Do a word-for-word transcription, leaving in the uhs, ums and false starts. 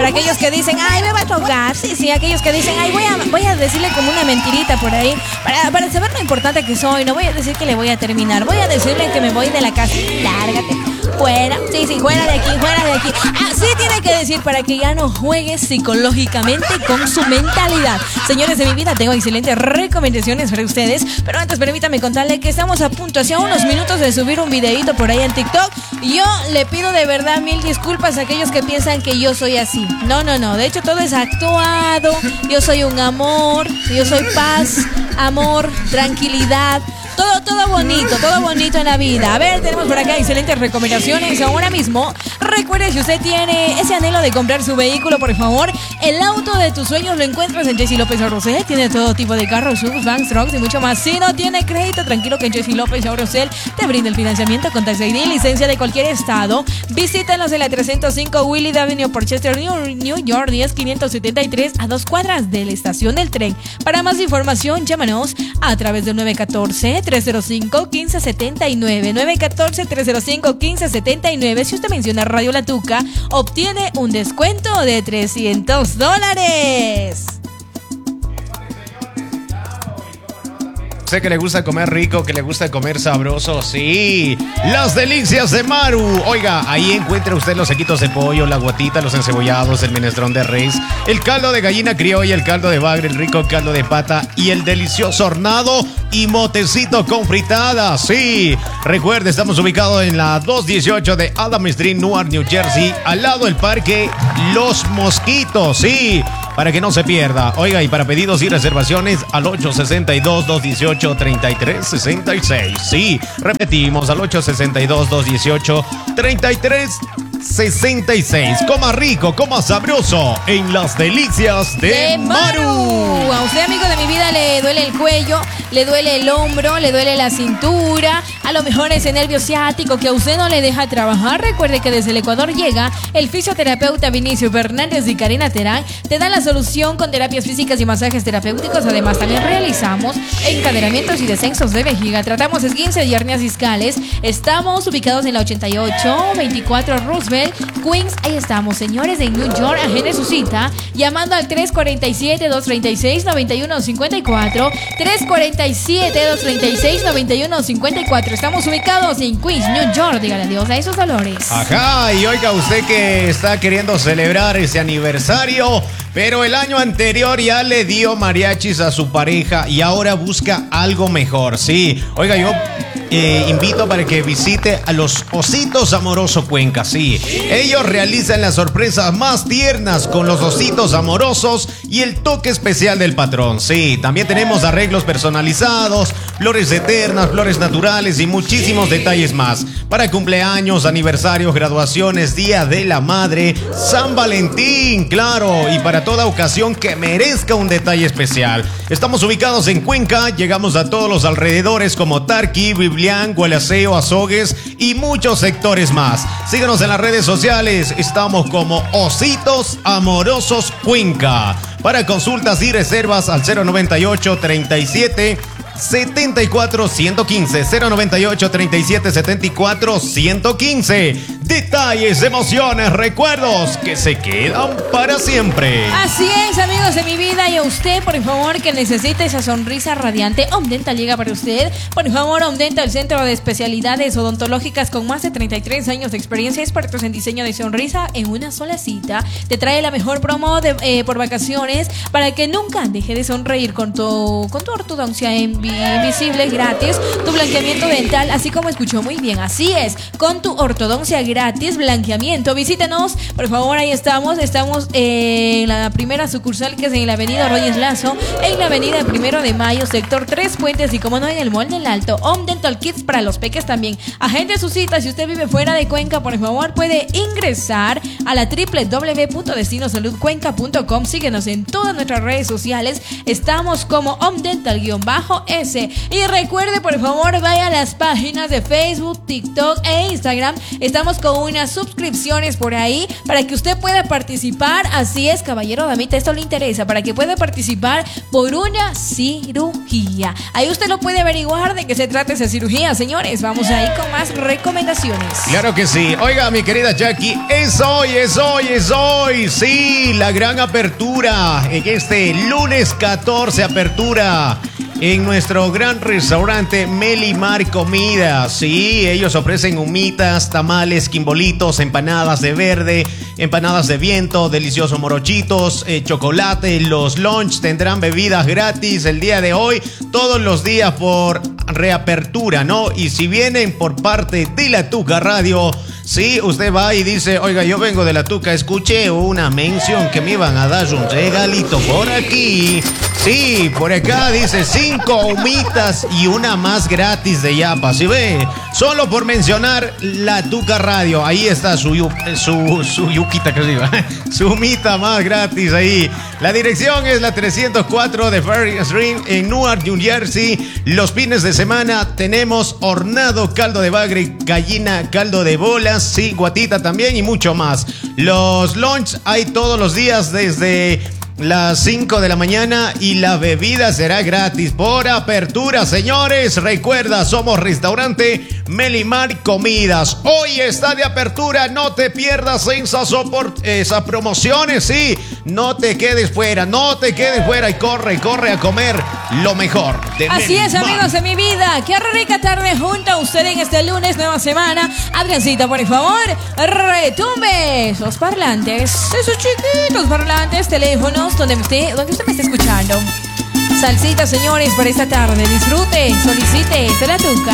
Para aquellos que dicen, ay, me va a tocar. Sí, sí, aquellos que dicen, ay, voy a, voy a decirle como una mentirita por ahí. Para, para saber lo importante que soy, no voy a decir que le voy a terminar. Voy a decirle que me voy de la casa. Lárgate. Fuera, sí, sí, fuera de aquí, fuera de aquí. Así tiene que decir para que ya no juegues psicológicamente con su mentalidad. Señores de mi vida, tengo excelentes recomendaciones para ustedes. Pero antes permítame contarle que estamos a punto, hace unos minutos, de subir un videito por ahí en TikTok. Yo le pido de verdad mil disculpas a aquellos que piensan que yo soy así. No, no, no, de hecho todo es actuado. Yo soy un amor, yo soy paz, amor, tranquilidad. Todo, todo bonito, todo bonito en la vida. A ver, tenemos por acá excelentes recomendaciones. Ahora mismo, recuerde, si usted tiene ese anhelo de comprar su vehículo, por favor, el auto de tus sueños lo encuentras en Jessy López Aurosel. Tiene todo tipo de carros, subs, vans, trucks y mucho más. Si no tiene crédito, tranquilo que en Jessy López Aurosel te brinda el financiamiento con Tax I D y licencia de cualquier estado. Visítanos en la trescientos cinco Willard Avenue, Portchester, New York, diez quinientos setenta y tres, a dos cuadras de la estación del tren. Para más información, llámanos a través del nueve uno cuatro, tres cero cinco, uno cinco siete nueve, nueve uno cuatro, tres cero cinco, uno cinco siete nueve. Si usted menciona Radio La Tuca, obtiene un descuento de trescientos dólares. Sé que le gusta comer rico, que le gusta comer sabroso, sí. Las delicias de Maru. Oiga, ahí encuentra usted los sequitos de pollo, la guatita, los encebollados, el menestrón de res, el caldo de gallina criolla, el caldo de bagre, el rico caldo de pata y el delicioso hornado y motecito con fritada, sí. Recuerde, estamos ubicados en la doscientos dieciocho de Adam Street, Newark, New Jersey, al lado del parque Los Mosquitos, sí. Para que no se pierda. Oiga, y para pedidos y reservaciones al ocho seis dos, dos uno ocho, tres tres seis seis. Sí, repetimos, al ocho seis dos, dos uno ocho, tres tres sesenta y seis. Coma rico, coma sabroso en las delicias de, de Maru. Maru. A usted, amigo de mi vida, le duele el cuello, le duele el hombro, le duele la cintura, a lo mejor ese nervio ciático que a usted no le deja trabajar. Recuerde que desde el Ecuador llega el fisioterapeuta Vinicio Fernández y Karina Terán. Te dan la solución con terapias físicas y masajes terapéuticos. Además, también realizamos encadenamientos y descensos de vejiga. Tratamos esguince y hernias discales. Estamos ubicados en la ochenta y ocho veinticuatro Roosevelt, Queens. Ahí estamos, señores, en New York. Agende su cita llamando al tres cuatro siete, dos tres seis, nueve uno cinco cuatro. tres cuatro siete, dos tres seis, nueve uno cinco cuatro. Estamos ubicados en Queens, New York. Dígale adiós a esos dolores. Ajá, y oiga, usted que está queriendo celebrar ese aniversario, pero el año anterior ya le dio mariachis a su pareja y ahora busca algo mejor. Sí, oiga, yo eh, invito para que visite a los Ositos Amoroso Cuenca. Sí, ellos realizan las sorpresas más tiernas con los ositos amorosos y el toque especial del patrón. Sí, también tenemos arreglos personalizados, flores eternas, flores naturales y muchísimos detalles más. Para cumpleaños, aniversarios, graduaciones, Día de la Madre, San Valentín, claro, y para toda ocasión que merezca un detalle especial. Estamos ubicados en Cuenca, llegamos a todos los alrededores como Tarqui, Biblián, Gualaceo, Azogues y muchos sectores más. Síganos en las redes sociales, estamos como Ositos Amorosos Cuenca. Para consultas y reservas al cero noventa y ocho, treinta y siete, setenta y cuatro, ciento quince, cero noventa y ocho, treinta y siete, setenta y cuatro, ciento quince. Detalles, emociones, recuerdos que se quedan para siempre. Así es, amigos de mi vida, y a usted, por favor, que necesita esa sonrisa radiante, Omdental llega para usted. Por favor, Omdental, Centro de Especialidades Odontológicas con más de treinta y tres años de experiencia, expertos en diseño de sonrisa en una sola cita. Te trae la mejor promo de, eh, por vacaciones para que nunca deje de sonreír con tu, con tu ortodoncia invisible gratis, tu blanqueamiento dental, así como escuchó muy bien, así es, con tu ortodoncia gratis, blanqueamiento. Visítenos, por favor, ahí estamos, estamos en la primera sucursal, que es en la avenida Reyes Lazo, en la avenida Primero de Mayo, sector Tres Puentes, y como no, en el Mall del Alto. Om Dental Kids para los peques también. Agende su cita. Si usted vive fuera de Cuenca, por favor, puede ingresar a la doble u doble u doble u punto destino salud cuenca punto com. Síguenos en todas nuestras redes sociales. Estamos como Omdental-S. Y recuerde, por favor, vaya a las páginas de Facebook, TikTok e Instagram. Estamos con unas suscripciones por ahí para que usted pueda participar. Así es, caballero, damita, esto le interesa, para que pueda participar por una cirugía. Ahí usted lo puede averiguar de qué se trata esa cirugía, señores. Vamos ahí con más recomendaciones. Claro que sí. Oiga, mi querida Jackie, es hoy, es hoy, es hoy. Sí, la gran apertura en este lunes catorce, apertura en nuestro gran restaurante Melimar Comida. Sí, ellos ofrecen humitas, tamales, quimbolitos, empanadas de verde, empanadas de viento, deliciosos morochitos, eh, chocolate. Los lunch tendrán bebidas gratis el día de hoy, todos los días por reapertura, ¿no? Y si vienen por parte de La Tuca Radio, sí, usted va y dice, oiga, yo vengo de La Tuca, escuché una mención que me iban a dar un regalito por aquí. Sí, por acá dice cinco humitas y una más gratis de yapa. ¿Sí ve? Solo por mencionar La Tuca Radio. Ahí está su, su, su yuquita, que digo, su humita más gratis ahí. La dirección es la trescientos cuatro de Ferry Street en Newark, New Jersey. Los fines de semana tenemos hornado, caldo de bagre, gallina, caldo de bolas, sí, guatita también y mucho más. Los lunch hay todos los días desde las cinco de la mañana y la bebida será gratis por apertura, señores. Recuerda, somos restaurante Melimar Comidas. Hoy está de apertura, no te pierdas esas, opor- esas promociones, sí. No te quedes fuera, no te quedes fuera y corre, corre a comer lo mejor de Así Melimar. es, amigos de mi vida. Qué rica tarde junto a usted en este lunes, nueva semana. Adriancita, por favor, retumbe esos parlantes, esos chiquitos parlantes, teléfonos, donde usted, donde usted me está escuchando. Salsita, señores, para esta tarde. Disfrute, solicite, se la tuca.